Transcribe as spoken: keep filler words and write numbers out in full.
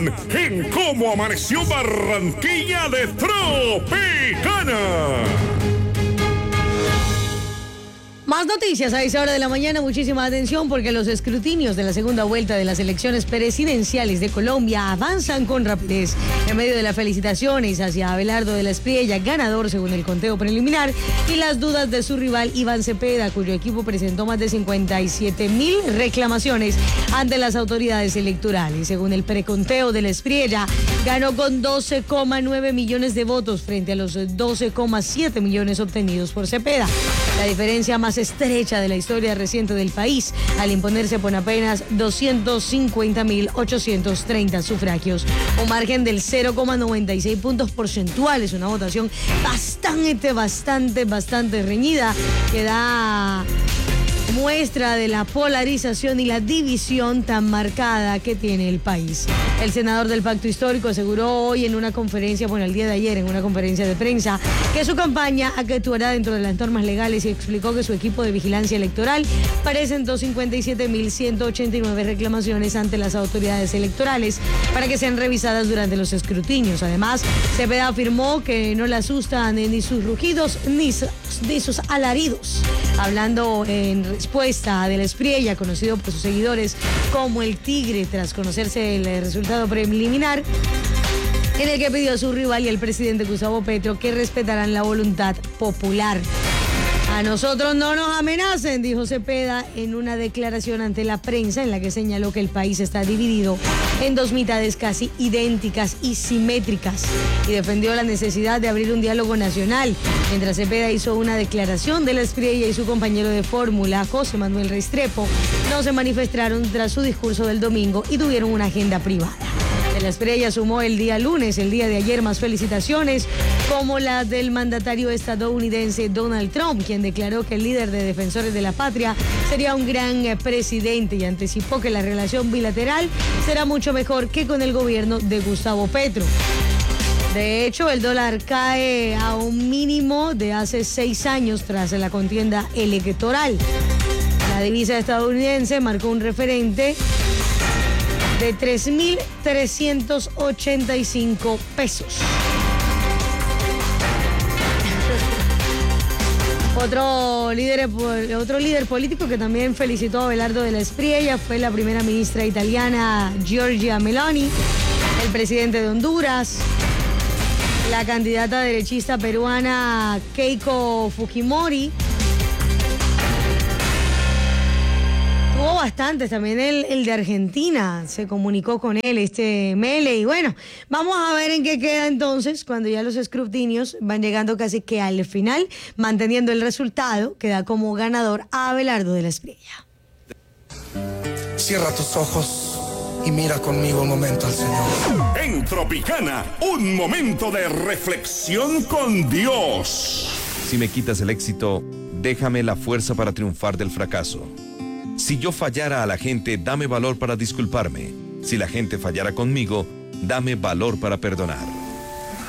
En Cómo Amaneció Barranquilla de Tropicana. Más noticias a esa hora de la mañana, muchísima atención porque los escrutinios de la segunda vuelta de las elecciones presidenciales de Colombia avanzan con rapidez. En medio de las felicitaciones hacia Abelardo de la Espriella, ganador según el conteo preliminar, y las dudas de su rival Iván Cepeda, cuyo equipo presentó más de cincuenta y siete mil reclamaciones ante las autoridades electorales. Según el preconteo de la Espriella, ganó con doce coma nueve millones de votos frente a los doce coma siete millones obtenidos por Cepeda. La diferencia más estrecha de la historia reciente del país, al imponerse por apenas doscientos cincuenta mil ochocientos treinta sufragios, un margen del cero coma noventa y seis puntos porcentuales, una votación bastante, bastante, bastante reñida, que da muestra de la polarización y la división tan marcada que tiene el país. El senador del Pacto Histórico aseguró hoy en una conferencia, bueno, el día de ayer en una conferencia de prensa, que su campaña actuará dentro de las normas legales y explicó que su equipo de vigilancia electoral presentó cincuenta y siete mil ciento ochenta y nueve reclamaciones ante las autoridades electorales para que sean revisadas durante los escrutinios. Además, Cepeda afirmó que no le asustan ni sus rugidos ni sus alaridos. Hablando en respuesta de la Espriella, conocido por sus seguidores como el Tigre, tras conocerse el resultado preliminar, en el que pidió a su rival y al presidente Gustavo Petro que respetaran la voluntad popular. A nosotros no nos amenacen, dijo Cepeda en una declaración ante la prensa en la que señaló que el país está dividido en dos mitades casi idénticas y simétricas, y defendió la necesidad de abrir un diálogo nacional. Mientras Cepeda hizo una declaración, de la Espriella y su compañero de fórmula, José Manuel Restrepo, no se manifestaron tras su discurso del domingo y tuvieron una agenda privada. De la Espriella sumó el día lunes, el día de ayer, más felicitaciones como la del mandatario estadounidense Donald Trump, quien declaró que el líder de Defensores de la Patria sería un gran presidente y anticipó que la relación bilateral será mucho mejor que con el gobierno de Gustavo Petro. De hecho, el dólar cae a un mínimo de hace seis años tras la contienda electoral. La divisa estadounidense marcó un referente de tres mil trescientos ochenta y cinco pesos. Otro líder, otro líder político que también felicitó a Abelardo de la Espriella fue la primera ministra italiana Giorgia Meloni, el presidente de Honduras, la candidata derechista peruana Keiko Fujimori. Tuvo bastantes, también el, el de Argentina se comunicó con él, este Mele, y bueno, vamos a ver en qué queda entonces cuando ya los escrutinios van llegando casi que al final, manteniendo el resultado que da como ganador a Abelardo de la Espriella. Cierra tus ojos y mira conmigo un momento al Señor. En Tropicana, un momento de reflexión con Dios. Si me quitas el éxito, déjame la fuerza para triunfar del fracaso. Si yo fallara a la gente, dame valor para disculparme. Si la gente fallara conmigo, dame valor para perdonar.